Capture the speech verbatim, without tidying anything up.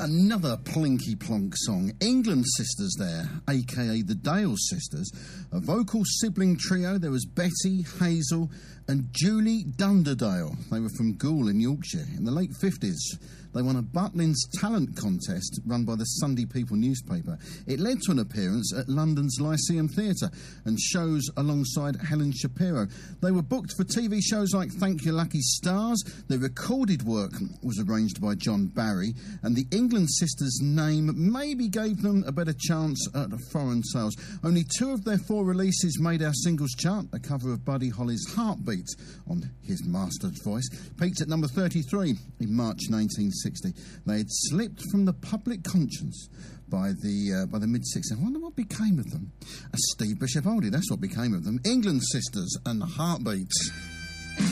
Another plinky plonk song. England Sisters there, a k a the Dale Sisters. A vocal sibling trio. There was Betty, Hazel and Julie Dunderdale. They were from Goole in Yorkshire. In the late fifties, they won a Butlins talent contest run by the Sunday People newspaper. It led to an appearance at London's Lyceum Theatre and shows alongside Helen Shapiro. They were booked for T V shows like Thank You Lucky Stars. Their recorded work was arranged by John Barry, and the England Sisters name maybe gave them a better chance at foreign sales. Only two of their four releases made our singles chart. A cover of Buddy Holly's Heartbeat on his mastered voice peaked at number thirty-three in March nineteen sixty. They had slipped from the public conscience by the uh, by the mid-sixties. I wonder what became of them. A Steve Bishop oldie, that's what became of them. England Sisters and Heartbeats.